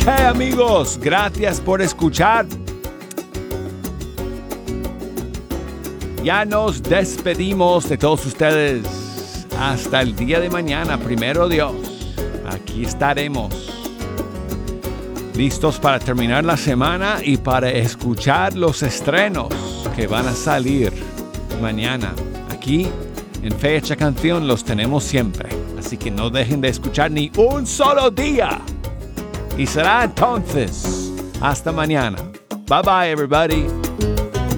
Ok, amigos, gracias por escuchar. Ya nos despedimos de todos ustedes. Hasta el día de mañana, primero Dios. Aquí estaremos. Listos para terminar la semana y para escuchar los estrenos que van a salir mañana. Aquí en Fecha Canción los tenemos siempre. Así que no dejen de escuchar ni un solo día. Y será entonces hasta mañana. Bye bye everybody.